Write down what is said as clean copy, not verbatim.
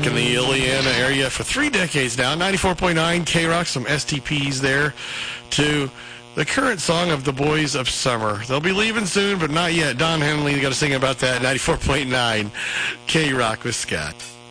rocking the Illiana area for 3 decades now. 94.9 K-Rock, some STPs there to the current song of the Boys of Summer. They'll be leaving soon, but not yet. Don Henley, you got to sing about that. 94.9 K-Rock with Scott.